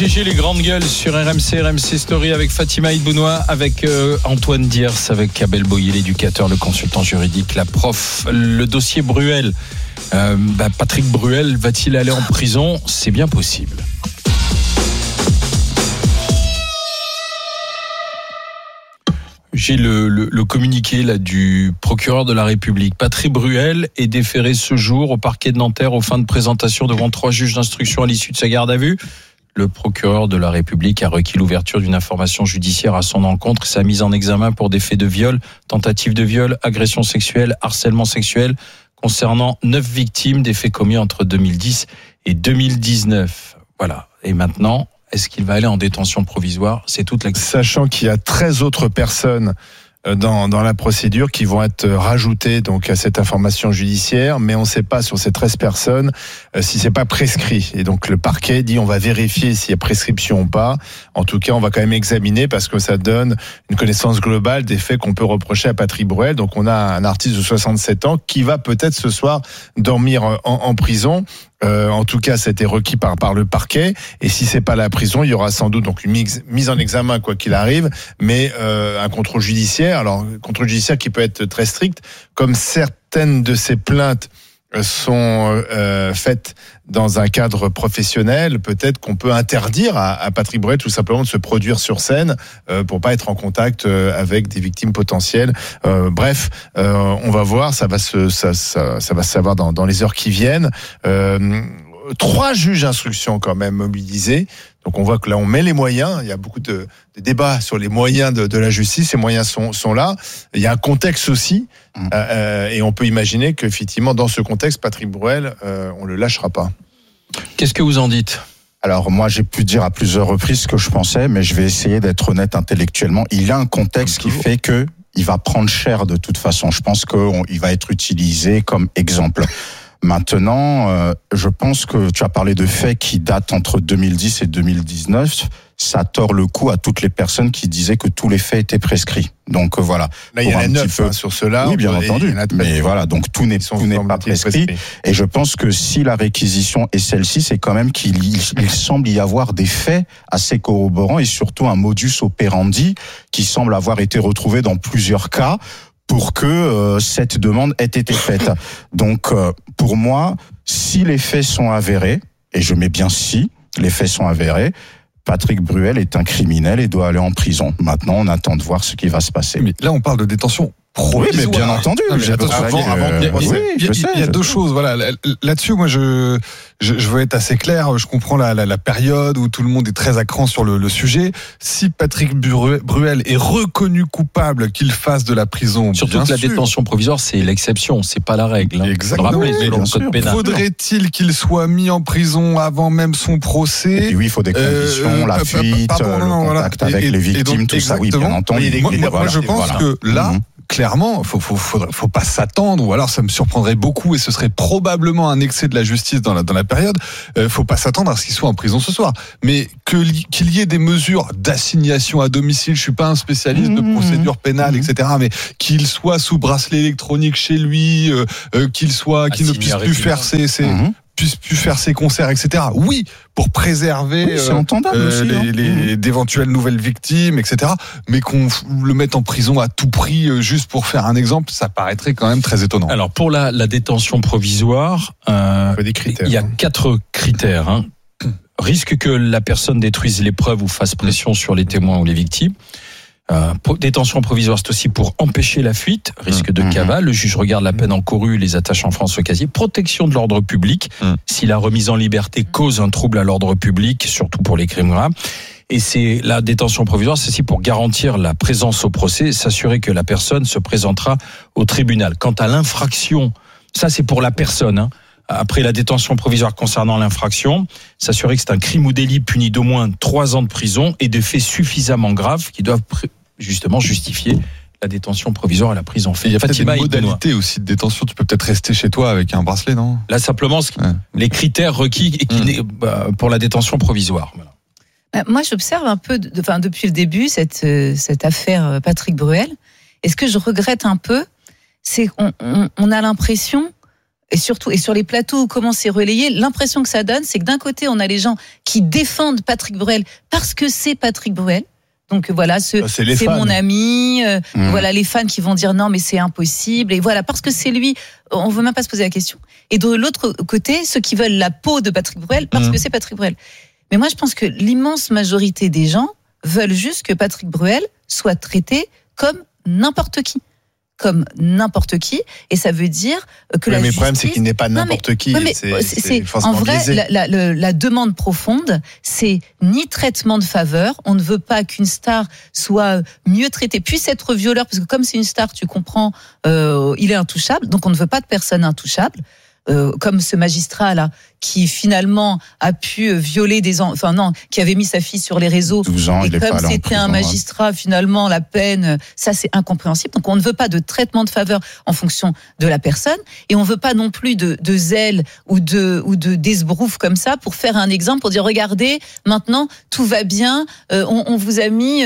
GG, les grandes gueules sur RMC Story avec Fatima Idbounois, avec Antoine Diers, avec Abel Boyer, l'éducateur, le consultant juridique, la prof. Le dossier Bruel. Patrick Bruel va-t-il aller en prison ? C'est bien possible. J'ai le communiqué là du procureur de la République. Patrick Bruel est déféré ce jour au parquet de Nanterre aux fins de présentation devant 3 juges d'instruction à l'issue de sa garde à vue. Le procureur de la République a requis l'ouverture d'une information judiciaire à son encontre et sa mise en examen pour des faits de viol, tentative de viol, agression sexuelle, harcèlement sexuel concernant 9 victimes des faits commis entre 2010 et 2019. Voilà. Et maintenant, est-ce qu'il va aller en détention provisoire ? C'est toute la question. Sachant qu'il y a 13 autres personnes dans la procédure qui vont être rajoutées donc à cette information judiciaire, mais on ne sait pas sur ces 13 personnes si c'est pas prescrit. Et donc le parquet dit on va vérifier s'il y a prescription ou pas. En tout cas, on va quand même examiner parce que ça donne une connaissance globale des faits qu'on peut reprocher à Patrick Bruel. Donc on a un artiste de 67 ans qui va peut-être ce soir dormir en prison. En tout cas, ça a été requis par le parquet. Et si c'est pas la prison, il y aura sans doute donc une mise en examen quoi qu'il arrive, mais un contrôle judiciaire. Alors, contrôle judiciaire qui peut être très strict, comme certaines de ces plaintes sont faites dans un cadre professionnel, peut-être qu'on peut interdire à Patrick Bruel tout simplement de se produire sur scène pour pas être en contact avec des victimes potentielles. Bref, on va voir, ça va se savoir dans les heures qui viennent. 3 juges d'instruction quand même mobilisés. Donc on voit que là on met les moyens. Il y a beaucoup de débats sur les moyens de la justice. Ces moyens sont là. Il y a un contexte aussi, et on peut imaginer qu'effectivement dans ce contexte, Patrick Bruel, on le lâchera pas. Qu'est-ce que vous en dites ? Alors moi j'ai pu dire à plusieurs reprises ce que je pensais, mais je vais essayer d'être honnête intellectuellement. Il y a un contexte qui fait que il va prendre cher de toute façon. Je pense qu'il va être utilisé comme exemple. Maintenant, je pense que tu as parlé de faits qui datent entre 2010 et 2019. Ça tord le cou à toutes les personnes qui disaient que tous les faits étaient prescrits. Donc voilà. Là, il y en a 9 sur cela. Oui, bien entendu. Mais voilà, donc tout n'est pas prescrit. Et je pense que si la réquisition est celle-ci, c'est quand même qu'il semble y avoir des faits assez corroborants et surtout un modus operandi qui semble avoir été retrouvé dans plusieurs cas pour que cette demande ait été faite. Donc, pour moi, si les faits sont avérés, et je mets bien si, les faits sont avérés, Patrick Bruel est un criminel et doit aller en prison. Maintenant, on attend de voir ce qui va se passer. Mais là, on parle de détention provisoire. Oui, mais bien entendu. Il y a 2 choses. Voilà, là-dessus, moi, je veux être assez clair. Je comprends la période où tout le monde est très à cran sur le sujet. Si Patrick Bruel est reconnu coupable, qu'il fasse de la prison. Surtout que la détention provisoire, c'est l'exception, c'est pas la règle. Exactement. Rappelez, selon le code pénal. Faudrait-il qu'il soit mis en prison avant même son procès ? Et puis oui, il faut des conditions, la fuite, le contact avec les victimes, donc, tout ça. Oui, bien entendu. Moi, je pense que là. Clairement, faut pas s'attendre, ou alors ça me surprendrait beaucoup et ce serait probablement un excès de la justice dans la période. Faut pas s'attendre à ce qu'il soit en prison ce soir, mais qu'il y ait des mesures d'assignation à domicile. Je suis pas un spécialiste de procédure pénale, etc. Mais qu'il soit sous bracelet électronique chez lui, qu'il ne puisse plus faire ses concerts, etc. Oui, pour préserver d'éventuelles nouvelles victimes, etc. Mais qu'on le mette en prison à tout prix juste pour faire un exemple, ça paraîtrait quand même très étonnant. Alors pour la détention provisoire, il y a 4 critères. Risque que la personne détruise les preuves ou fasse pression sur les témoins ou les victimes. Détention provisoire, c'est aussi pour empêcher la fuite, risque de cavale. Le juge regarde la peine encourue, les attache en France au casier. Protection de l'ordre public, si la remise en liberté cause un trouble à l'ordre public, surtout pour les crimes graves. Et c'est la détention provisoire, c'est aussi pour garantir la présence au procès, s'assurer que la personne se présentera au tribunal. Quant à l'infraction, ça c'est pour la personne. Après la détention provisoire concernant l'infraction, s'assurer que c'est un crime ou délit puni d'au moins 3 ans de prison et de faits suffisamment graves qui doivent justement justifier la détention provisoire à la prison ferme. Il y a peut-être une modalité aussi de détention. Tu peux peut-être rester chez toi avec un bracelet, non ? Là, simplement, les critères requis pour la détention provisoire. Voilà. Moi, j'observe un peu, depuis le début, cette affaire Patrick Bruel. Et ce que je regrette un peu, c'est qu'on a l'impression et surtout, et sur les plateaux où comment c'est relayé, l'impression que ça donne, c'est que d'un côté, on a les gens qui défendent Patrick Bruel parce que c'est Patrick Bruel. Donc voilà, c'est mon ami. Voilà les fans qui vont dire non mais c'est impossible. Et voilà parce que c'est lui, on veut même pas se poser la question. Et de l'autre côté, ceux qui veulent la peau de Patrick Bruel parce que c'est Patrick Bruel. Mais moi je pense que l'immense majorité des gens veulent juste que Patrick Bruel soit traité comme n'importe qui. Comme n'importe qui, et ça veut dire que la justice... Mais le problème, c'est qu'il n'est pas n'importe qui. C'est en vrai, la demande profonde, c'est ni traitement de faveur, on ne veut pas qu'une star soit mieux traitée, puisse être violeur, parce que comme c'est une star, tu comprends, il est intouchable, donc on ne veut pas de personne intouchable. Comme ce magistrat là qui finalement a pu violer qui avait mis sa fille sur les réseaux 12 ans, et comme c'était un magistrat finalement la peine, ça c'est incompréhensible. Donc on ne veut pas de traitement de faveur en fonction de la personne et on veut pas non plus de zèle ou de d'esbrouf comme ça pour faire un exemple, pour dire regardez maintenant tout va bien, on vous a mis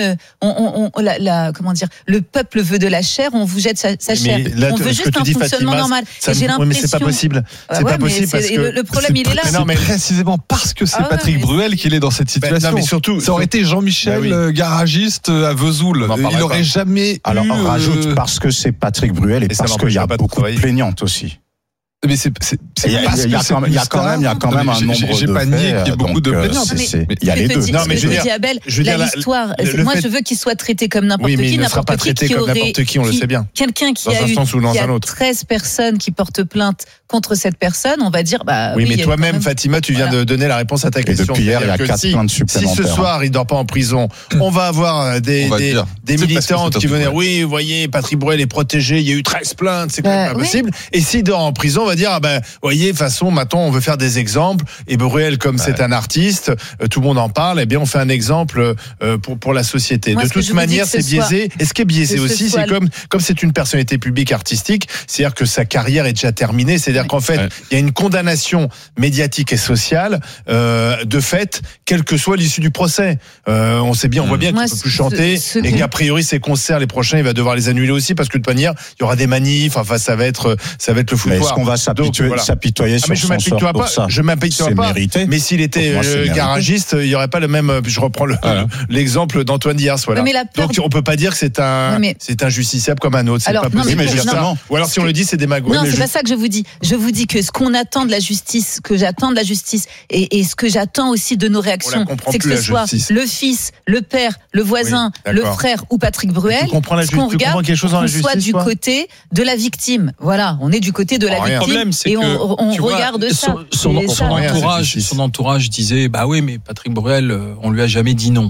comment dire, le peuple veut de la chair, on vous jette sa chair. Là, on veut juste un fonctionnement normal. Et j'ai l'impression... mais c'est pas possible. C'est pas possible parce que le problème il est là. Non, mais précisément parce que c'est Patrick Bruel qu'il est dans cette situation. Non, mais surtout, ça aurait été Jean-Michel garagiste à Vesoul. Il n'aurait jamais. Alors on rajoute parce que c'est Patrick Bruel et parce qu'il y a beaucoup de plaignantes aussi. Mais il y a quand même un nombre de j'ai pas nié qu'il y ait beaucoup de plaignantes. Il y a les deux. Non mais je dis Abel, l'histoire, moi je veux qu'il soit traité comme n'importe qui, il ne sera pas traité comme n'importe qui, on le sait bien. Quelqu'un qui a eu 13 personnes qui portent plainte contre cette personne, on va dire oui, mais toi-même Fatima, tu viens de donner la réponse à ta question. Depuis hier, il y a 4 plaintes supplémentaires. Si ce soir il dort pas en prison, on va avoir des militantes qui vont dire oui, vous voyez, Patrick Bruel est protégé, il y a eu 13 plaintes, c'est quand même pas possible. Et s'il dort en prison, on va dire voyez, de toute façon, maintenant on veut faire des exemples et Bruel, comme c'est un artiste, tout le monde en parle, eh bien on fait un exemple pour la société. De toute manière, c'est biaisé. Et ce qui est biaisé aussi, c'est comme c'est une personnalité publique artistique, c'est-à-dire que sa carrière est déjà terminée, c'est-à-dire qu'en fait, il y a une condamnation médiatique et sociale de fait, quelle que soit l'issue du procès. On sait bien, on voit bien qu'il ne peut plus chanter et qu'a priori ses concerts, les prochains, il va devoir les annuler aussi parce que de toute manière, il y aura des manifs, enfin ça va être le foutoir. Est-ce qu'on va s'apitoyer sur son sort pour ça? Je m'apitoie pas. Mérité. Mais s'il était garagiste, il y aurait pas le même. Je reprends l'exemple d'Antoine Dias. Voilà. Donc on peut pas dire que c'est un justiciable comme un autre. C'est pas possible. Ou alors si on le dit, c'est démagogique. Non, c'est pas ça que je vous dis. Je vous dis que ce qu'on attend de la justice, que j'attends de la justice, et ce que j'attends aussi de nos réactions, c'est que ce soit le fils, le père, le voisin, le frère ou Patrick Bruel. Ce qu'on regarde, qu'on soit du côté de la victime. Voilà, on est du côté de la victime et on regarde ça. Son entourage disait bah oui, mais Patrick Bruel, on lui a jamais dit non.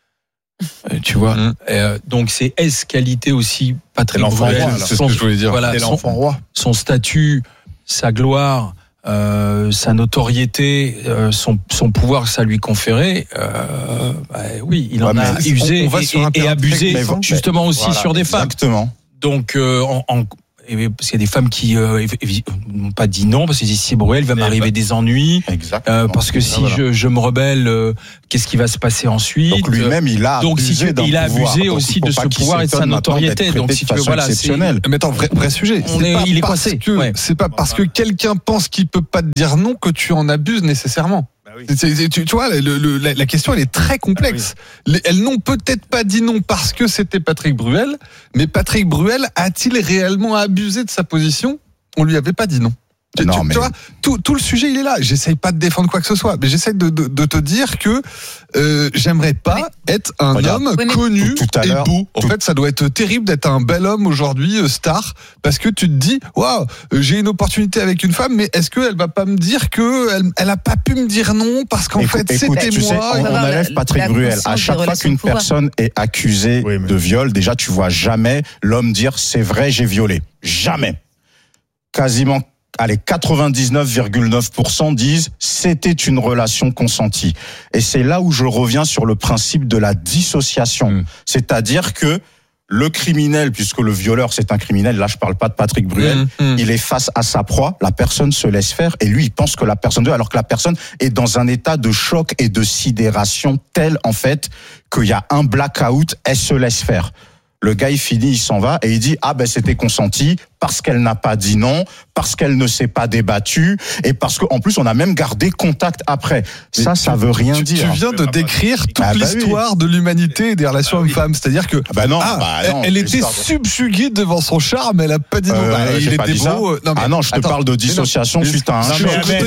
Tu vois, donc c'est qualité aussi Patrick Bruel, c'est ce que je voulais dire. Voilà, l'enfant roi. Son statut, sa gloire, sa notoriété, son pouvoir que ça lui conférait, oui, il en a usé et abusé justement aussi sur des femmes. Exactement. Donc parce qu'il y a des femmes qui n'ont pas dit non, parce qu'ils disent si Bruel va m'arriver des ennuis, parce que si je me rebelle, qu'est-ce qui va se passer ensuite? Donc lui-même, il a abusé aussi de ce pouvoir et de sa notoriété. Donc si tu veux, voilà, exceptionnel. Mais attends, vrai sujet. Il est coincé. C'est pas parce que quelqu'un pense qu'il peut pas te dire non que tu en abuses nécessairement. Tu vois, la question elle est très complexe. Elles n'ont peut-être pas dit non parce que c'était Patrick Bruel, mais Patrick Bruel a-t-il réellement abusé de sa position? On lui avait pas dit non. Tu vois, tout le sujet il est là. J'essaye pas de défendre quoi que ce soit, mais j'essaye de te dire que j'aimerais pas être un homme connu et beau. En fait, ça doit être terrible d'être un bel homme aujourd'hui, star, parce que tu te dis waouh, j'ai une opportunité avec une femme, mais est-ce qu'elle va pas me dire que elle a pas pu me dire non parce qu'en fait c'était moi. On enlève Patrick Bruel. À chaque fois qu'une personne est accusée de viol, déjà tu vois jamais l'homme dire c'est vrai, j'ai violé. Jamais. Quasiment. Allez, 99,9% disent c'était une relation consentie. Et c'est là où je reviens sur le principe de la dissociation. C'est-à-dire que le criminel, puisque le violeur c'est un criminel, là je parle pas de Patrick Bruel, il est face à sa proie, la personne se laisse faire et lui il pense que la personne alors que la personne est dans un état de choc et de sidération tel en fait qu'il y a un blackout, elle se laisse faire. Le gars il finit, il s'en va et il dit ah ben c'était consenti, parce qu'elle n'a pas dit non, parce qu'elle ne s'est pas débattue, et parce qu'en plus, on a même gardé contact après. Ça veut rien dire. Tu viens de décrire toute l'histoire de l'humanité et des relations hommes-femmes. C'est-à-dire que elle était subjuguée devant son charme, elle a pas dit non. Il était beau. Non, je te parle de dissociation suite à un choc.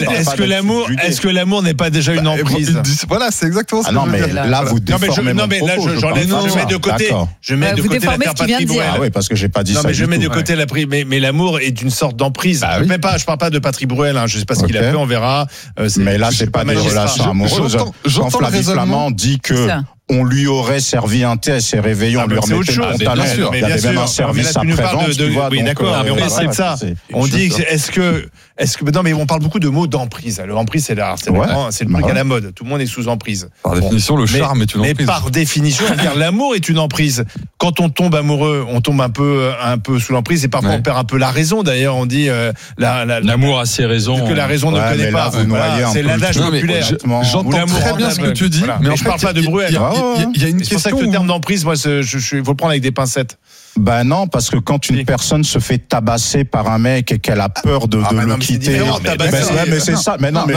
Est-ce que l'amour n'est pas déjà une emprise? Voilà, c'est exactement ça. Non, mais là, vous déformez mon propos. Je mets de côté. Je mets de côté l'affaire Patrick Bruel. Ah oui, parce que j'ai pas dit ça. Non, mais je mets de côté mais l'amour est une sorte d'emprise. Je parle pas de Patrick Bruel. Je sais pas ce qu'il a fait, on verra. Mais là, c'est pas des relations amoureuses. Quand Flavie Flament dit que on lui aurait servi un thé à ses réveils, on lui remettait le pantalon. Il y avait même un service après-vente, tu vois. Oui, d'accord, mais on parle de ça. On dit, est-ce que, non, mais on parle beaucoup de mots d'emprise. L'emprise, c'est le truc à la mode. Tout le monde est sous emprise. Par définition, le charme est une emprise. Mais par définition, l'amour est une emprise. Quand on tombe amoureux, on tombe un peu sous l'emprise et parfois on perd un peu la raison. D'ailleurs, on dit, l'amour a ses raisons. Que la raison ne connaît pas. C'est l'adage populaire. J'entends très bien ce que tu dis, mais je parle pas de Bruel. Il y a une question. C'est pour ça que le terme d'emprise, moi, il faut le prendre avec des pincettes. Ben non, parce que quand une personne se fait tabasser par un mec et qu'elle a peur de le quitter, mais c'est ça. Mais non,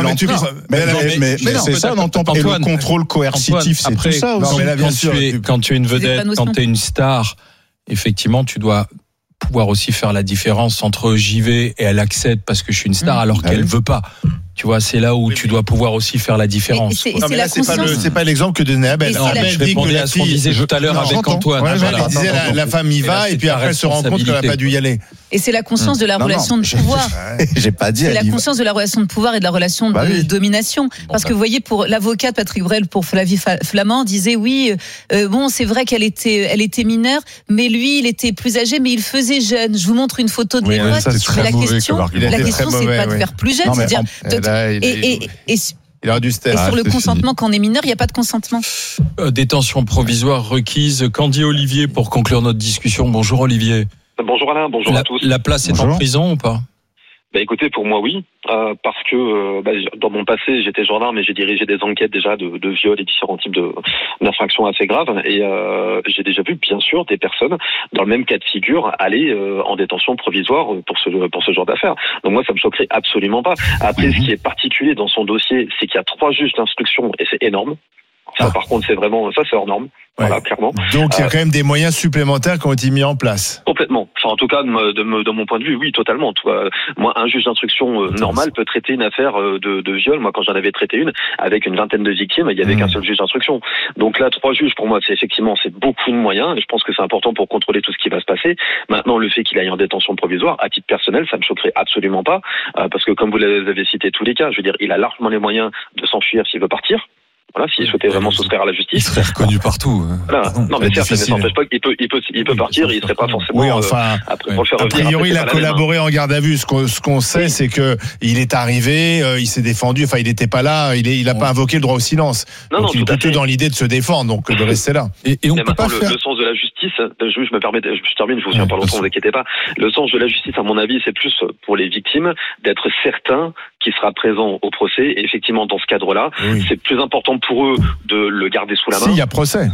mais c'est ça dans ton et le contrôle coercitif, c'est tout ça aussi. Quand tu es une vedette, quand tu es une star, effectivement, tu dois pouvoir aussi faire la différence entre j'y vais et elle accède parce que je suis une star alors qu'elle veut pas. Tu vois, c'est là où tu dois pouvoir aussi faire la différence. C'est pas l'exemple que donnait Abel. Je répondais à ce qu'on disait tout à l'heure avec Antoine. Elle disait la femme y va et puis après elle se rend compte qu'elle n'a pas dû y aller. Et c'est la conscience de la relation de pouvoir. J'ai pas dit. C'est la conscience de la relation de pouvoir et de la relation de domination. Parce que vous voyez, pour l'avocat de Patrick Bruel, pour Flavie Flament, disait c'est vrai qu'elle était mineure, mais lui, il était plus âgé, mais il faisait jeune. Je vous montre une photo de l'époque. La question, c'est pas de faire plus jeune, c'est-à-dire. Il aura du stress. Et sur le consentement, quand on est mineur, il n'y a pas de consentement. Détention provisoire requise. Qu'en dit Olivier pour conclure notre discussion? Bonjour Olivier. Bonjour Alain, bonjour à tous. La place est en prison ou pas? Écoutez, pour moi oui, parce que dans mon passé j'étais gendarme et j'ai dirigé des enquêtes déjà de viol et différents types d'infractions assez graves et j'ai déjà vu bien sûr des personnes dans le même cas de figure aller en détention provisoire pour ce genre d'affaires. Donc moi ça me choquerait absolument pas. Après ce qui est particulier dans son dossier, c'est qu'il y a 3 juges d'instruction et c'est énorme. Ça par contre c'est hors norme. Voilà, clairement. Donc il y a quand même des moyens supplémentaires qui ont été mis en place. Complètement. Enfin, en tout cas, de mon point de vue, oui, totalement. Moi, un juge d'instruction normal peut traiter une affaire de viol. Moi, quand j'en avais traité une avec une vingtaine de victimes, il y avait qu'un seul juge d'instruction. Donc là, 3 juges, pour moi, c'est beaucoup de moyens. Et je pense que c'est important pour contrôler tout ce qui va se passer. Maintenant, le fait qu'il aille en détention provisoire, à titre personnel, ça me choquerait absolument pas, parce que comme vous l'avez cité tous les cas, je veux dire, il a largement les moyens de s'enfuir s'il veut partir. Voilà, s'il souhaitait vraiment soustraire à la justice. Il serait reconnu partout. Voilà. Non, mais certes, ça n'empêche pas qu'il peut partir, il serait pas forcément. Oui, enfin, après, pour le faire a priori, il a collaboré en garde à vue. Ce qu'on sait, c'est que il est arrivé, il s'est défendu. Enfin, il n'était pas là, il a pas invoqué le droit au silence. Donc, il est plutôt dans l'idée de se défendre, donc de rester là. Et on peut pas faire le sens de la justice. Je me permets, je termine, je vous souviens pas longtemps, ne vous inquiétez pas. Le sens de la justice, à mon avis, c'est plus pour les victimes d'être certains qui sera présent au procès. Et effectivement, dans ce cadre-là, c'est plus important pour eux de le garder sous la main. S'il y a procès.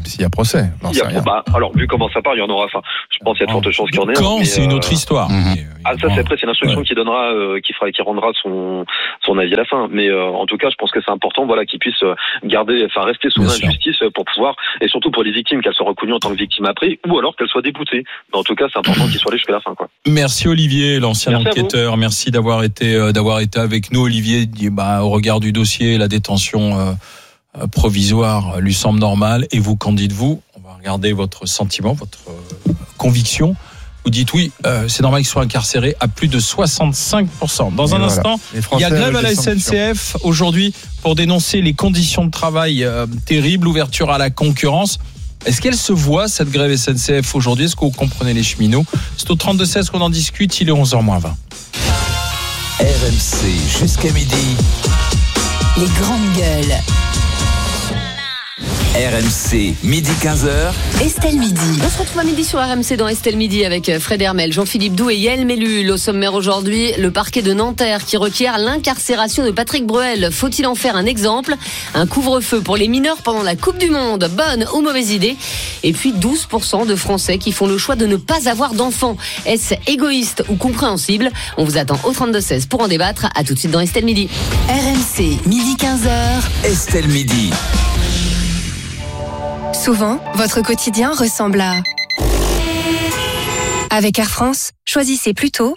Alors, vu comment ça part, il y en aura. Enfin, je pense qu'il y a de fortes chances qu'il y en ait. Quand c'est une autre histoire. C'est l'instruction qui donnera, qui rendra son avis à la fin. Mais en tout cas, je pense que c'est important, qu'il puisse rester sous la justice pour pouvoir, et surtout pour les victimes, qu'elles soient reconnues en tant que victimes après, ou alors qu'elles soient déboutées. Mais en tout cas, c'est important qu'ils soient allés jusqu'à la fin, quoi. Merci Olivier, l'ancien enquêteur. Merci d'avoir été avec nous, Olivier. Au regard du dossier, la détention provisoire lui semble normale. Et vous, qu'en dites-vous? On va regarder votre sentiment, votre conviction. Vous dites oui, c'est normal qu'ils soient incarcérés à plus de 65%. Dans un instant, il y a grève à la SNCF aujourd'hui pour dénoncer les conditions de travail terribles, ouverture à la concurrence. Est-ce qu'elle se voit, cette grève SNCF aujourd'hui? Est-ce que vous comprenez les cheminots? C'est au 32-16 qu'on en discute, il est 11h-20. RMC jusqu'à midi. Les grandes gueules. RMC, midi 15h. Estelle Midi. On se retrouve à midi sur RMC dans Estelle Midi avec Fred Hermel, Jean-Philippe Doux et Yael Mellul. Au sommaire aujourd'hui, le parquet de Nanterre qui requiert l'incarcération de Patrick Bruel. Faut-il en faire un exemple ? Un couvre-feu pour les mineurs pendant la Coupe du Monde. Bonne ou mauvaise idée ? Et puis 12% de Français qui font le choix de ne pas avoir d'enfants. Est-ce égoïste ou compréhensible ? On vous attend au 32-16 pour en débattre. À tout de suite dans Estelle Midi. RMC, midi 15h. Estelle Midi. Souvent, votre quotidien ressemble à... Avec Air France, choisissez plutôt...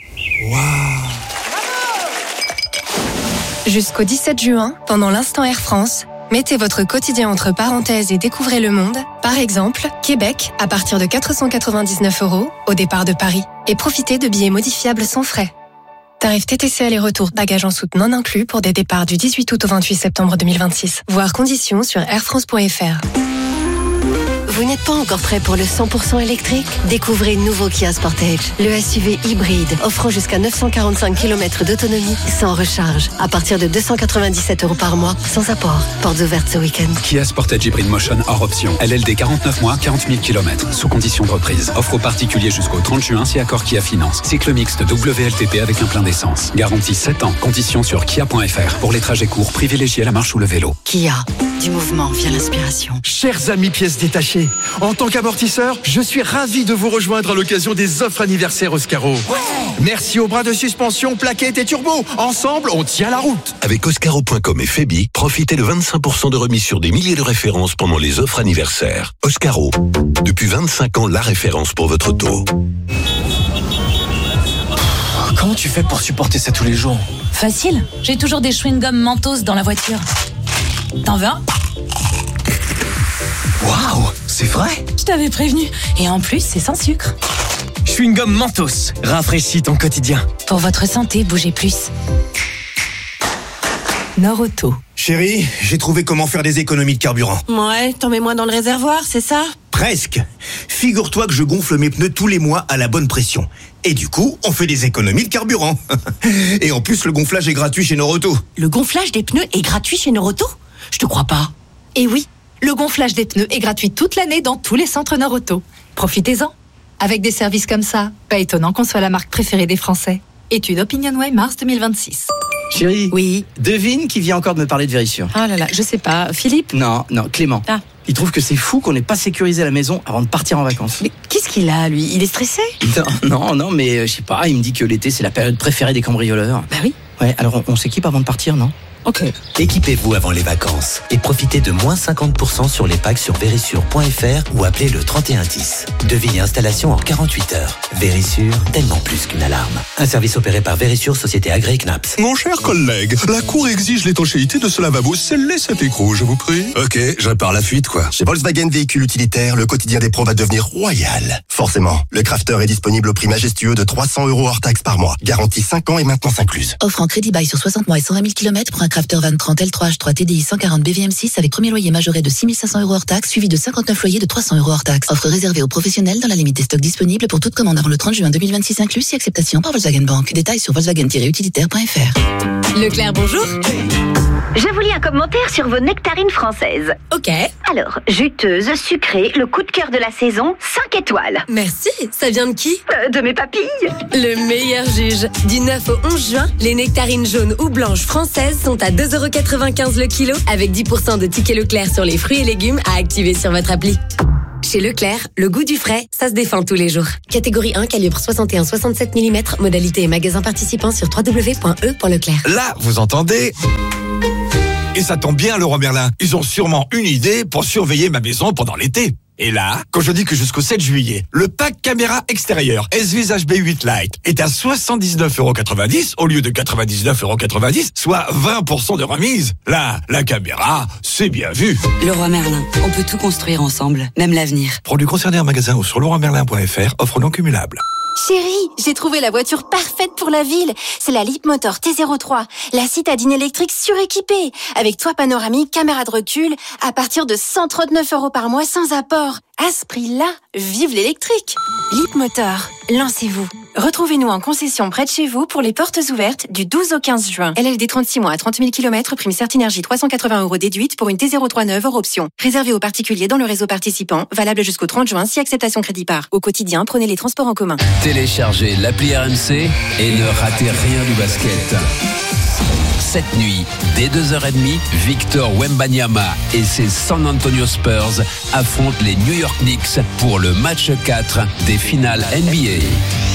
Jusqu'au 17 juin, pendant l'instant Air France, mettez votre quotidien entre parenthèses et découvrez le monde. Par exemple, Québec, à partir de 499 € au départ de Paris. Et profitez de billets modifiables sans frais. Tarif TTC aller-retour, bagages en soute non inclus pour des départs du 18 août au 28 septembre 2026. Voir conditions sur airfrance.fr. Vous n'êtes pas encore prêt pour le 100% électrique ? Découvrez nouveau Kia Sportage, le SUV hybride offrant jusqu'à 945 km d'autonomie sans recharge, à partir de 297 € par mois, sans apport. Portes ouvertes ce week-end. Kia Sportage Hybrid Motion hors option. LLD 49 mois, 40 000 km, sous condition de reprise. Offre aux particuliers jusqu'au 30 juin si accord Kia Finance. Cycle mixte WLTP avec un plein d'essence. Garantie 7 ans. Conditions sur kia.fr. Pour les trajets courts, privilégiez la marche ou le vélo. Kia, du mouvement vient l'inspiration. Chers amis pièces détachées, en tant qu'amortisseur, je suis ravi de vous rejoindre à l'occasion des offres anniversaires Oscaro. Ouais. Merci aux bras de suspension, plaquettes et turbo. Ensemble, on tient la route. Avec Oscaro.com et Febi, profitez de 25% de remise sur des milliers de références pendant les offres anniversaires. Oscaro, depuis 25 ans, la référence pour votre auto. Comment tu fais pour supporter ça tous les jours ? Facile, j'ai toujours des chewing-gums Mentos dans la voiture. T'en veux un ? Waouh, c'est vrai ? Je t'avais prévenu. Et en plus, c'est sans sucre. Chewing-gum Mentos, rafraîchis ton quotidien. Pour votre santé, bougez plus. Nord-Auto. Chérie, j'ai trouvé comment faire des économies de carburant. Ouais, t'en mets moins dans le réservoir, c'est ça ? Presque. Figure-toi que je gonfle mes pneus tous les mois à la bonne pression. Et du coup, on fait des économies de carburant. Et en plus, le gonflage est gratuit chez Nord-Auto. Le gonflage des pneus est gratuit chez Nord-Auto ? Je te crois pas. Eh oui, le gonflage des pneus est gratuit toute l'année dans tous les centres Nord-Auto. Profitez-en. Avec des services comme ça, pas étonnant qu'on soit la marque préférée des Français. Étude OpinionWay mars 2026. Chérie, oui. Devine qui vient encore de me parler de Vérissure. Ah là là, je sais pas. Philippe ? Non, Clément. Ah. Il trouve que c'est fou qu'on n'ait pas sécurisé la maison avant de partir en vacances. Mais qu'est-ce qu'il a, lui ? Il est stressé ? Non, mais je sais pas, il me dit que l'été c'est la période préférée des cambrioleurs. Bah oui. Ouais, alors on s'équipe avant de partir, non ? Ok. Équipez-vous avant les vacances et profitez de moins 50% sur les packs sur Verisure.fr ou appelez le 3110. Devis et installation en 48 heures. Verisure, tellement plus qu'une alarme. Un service opéré par Verisure, société agréée CNAPS. Mon cher collègue, la Cour exige l'étanchéité de ce lavabo scellé cet écrou, je vous prie. Ok, je répare la fuite, quoi. Chez Volkswagen Véhicules Utilitaires, le quotidien des pros va devenir royal. Forcément, le Crafter est disponible au prix majestueux de 300 € hors taxe par mois. Garantie 5 ans et maintenance incluse. Offre en crédit bail sur 60 mois et 120 000 km pour un Crafter Van 30 L3H3 TDI 140 BVM6 avec premier loyer majoré de 6 500 € hors taxe, suivi de 59 loyers de 300 € hors taxe. Offre réservée aux professionnels dans la limite des stocks disponibles pour toute commande avant le 30 juin 2026 inclus, si acceptation par Volkswagen Bank. Détails sur volkswagen-utilitaire.fr. Leclerc, bonjour. Je vous lis un commentaire sur vos nectarines françaises. Ok. Alors, juteuse, sucrée, le coup de cœur de la saison, 5 étoiles. Merci, ça vient de qui ? De mes papilles. Le meilleur juge. Du 9 au 11 juin, les nectarines jaunes ou blanches françaises sont à 2,95 € le kilo, avec 10% de tickets Leclerc sur les fruits et légumes à activer sur votre appli. Chez Leclerc, le goût du frais, ça se défend tous les jours. Catégorie 1, calibre 61-67 mm, modalité et magasin participant sur www.e.leclerc. Là, vous entendez ? Et ça tombe bien, Leroy Merlin. Ils ont sûrement une idée pour surveiller ma maison pendant l'été. Et là, quand je dis que jusqu'au 7 juillet, le pack caméra extérieure S-Vis HB8 Lite est à 79,90 € au lieu de 99,90 €, soit 20% de remise. Là, la caméra, c'est bien vu. Leroy Merlin, on peut tout construire ensemble, même l'avenir. Produits concernés en magasin ou sur leroymerlin.fr, offre non cumulable. Chérie, j'ai trouvé la voiture parfaite pour la ville. C'est la Leapmotor T03, la citadine électrique suréquipée, avec toit panoramique, caméra de recul, à partir de 139 € par mois sans apport. À ce prix-là, vive l'électrique. Leapmotor, lancez-vous. Retrouvez-nous en concession près de chez vous pour les portes ouvertes du 12 au 15 juin. LLD 36 mois à 30 000 km, prime Certinergie 380 € déduite pour une T039 hors option. Réservé aux particuliers dans le réseau participant, valable jusqu'au 30 juin si acceptation crédit par. Au quotidien, prenez les transports en commun. Téléchargez l'appli RMC et ne ratez rien du basket. Cette nuit, dès 2h30, Victor Wembanyama et ses San Antonio Spurs affrontent les New York Knicks pour le match 4 des finales NBA.